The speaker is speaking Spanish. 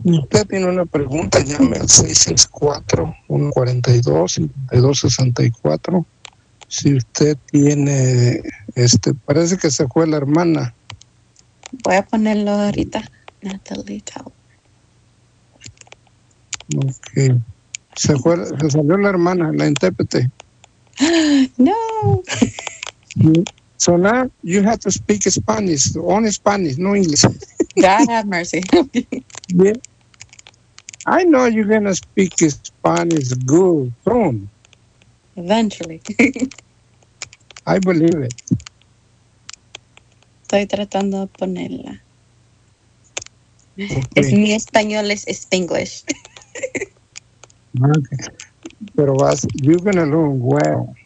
Usted tiene una pregunta, llame al 664-142-5264. Si usted tiene, parece que se fue la hermana. Voy a ponerlo ahorita. Natalie Tal. Okay. Se salió la hermana, la intérprete. No. So now you have to speak Spanish, only Spanish, no English. God have mercy. Yeah. I know you're going to speak Spanish good soon. Eventually. I believe it. Estoy tratando de ponerla. Okay. Es mi español, es Spanglish. Okay. Pero you're going to learn well.